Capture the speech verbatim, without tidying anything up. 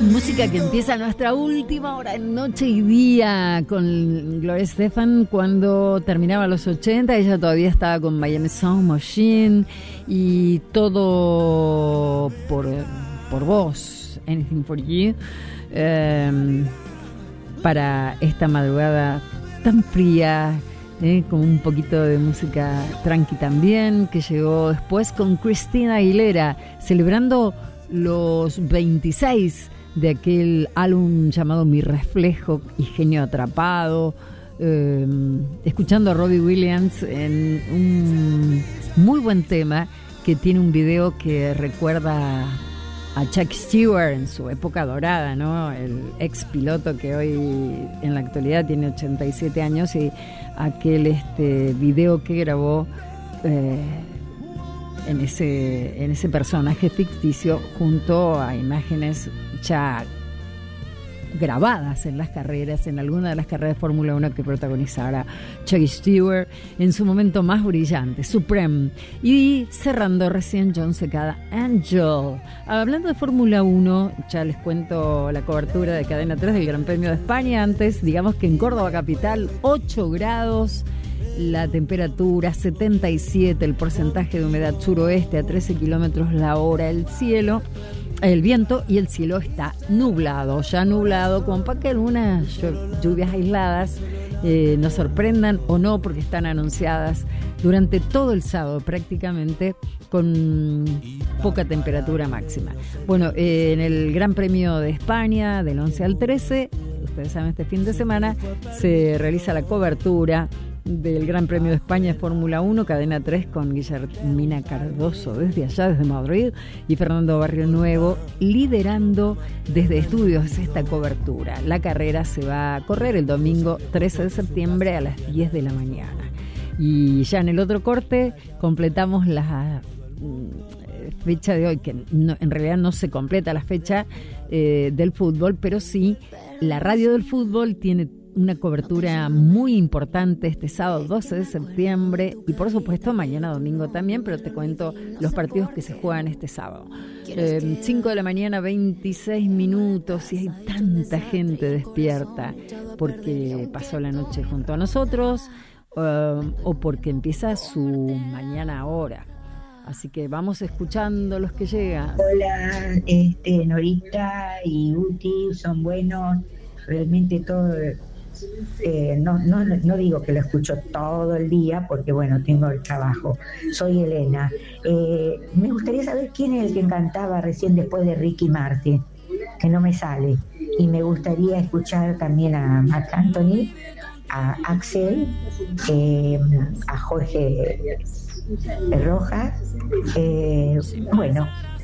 Música que empieza nuestra última hora en Noche y Día con Gloria Estefan. Cuando terminaba los ochenta, ella todavía estaba con Miami Sound Machine y todo por, por vos, Anything for You, eh, para esta madrugada tan fría, eh, con un poquito de música tranqui también, que llegó después con Christina Aguilera, celebrando los veintiséis de aquel álbum llamado Mi Reflejo y Genio Atrapado, eh, escuchando a Robbie Williams en un muy buen tema que tiene un video que recuerda a Chuck Stewart en su época dorada, ¿no? El ex piloto que hoy en la actualidad tiene ochenta y siete años, y aquel este video que grabó eh, en ese en ese personaje ficticio junto a imágenes ya grabadas en las carreras, en alguna de las carreras de Fórmula uno que protagonizara Chuck Stewart en su momento más brillante, Supreme. Y cerrando recién Jon Secada, Angel. Hablando de Fórmula uno, ya les cuento la cobertura de Cadena tres del Gran Premio de España. Antes, digamos que en Córdoba capital, ocho grados, la temperatura setenta y siete, el porcentaje de humedad suroeste a trece kilómetros la hora, el cielo, el viento y el cielo está nublado, ya nublado, como para que algunas lluvias aisladas eh, nos sorprendan o no, porque están anunciadas durante todo el sábado prácticamente, con poca temperatura máxima. Bueno, eh, en el Gran Premio de España del once al trece, ustedes saben, este fin de semana se realiza la cobertura del Gran Premio de España de Fórmula uno, Cadena tres con Guillermina Cardoso desde allá, desde Madrid, y Fernando Barrio Nuevo liderando desde estudios esta cobertura. La carrera se va a correr el domingo trece de septiembre a las diez de la mañana. Y ya en el otro corte completamos la fecha de hoy, que no, en realidad no se completa la fecha eh, del fútbol, pero sí la radio del fútbol tiene una cobertura muy importante este sábado doce de septiembre y por supuesto mañana domingo también, pero te cuento los partidos que se juegan este sábado. Eh, cinco de la mañana, veintiséis minutos, y hay tanta gente despierta porque pasó la noche junto a nosotros uh, o porque empieza su mañana ahora. Así que vamos escuchando los que llegan. Hola, este, Norita y Uti son buenos, realmente todo. Eh, no, no, no digo que lo escucho todo el día porque bueno, tengo el trabajo. Soy Elena. Eh, me gustaría saber quién es el que cantaba recién después de Ricky Martin, que no me sale. Y me gustaría escuchar también a Marc Anthony, a Axel, eh, a Jorge Rojas. Eh, bueno,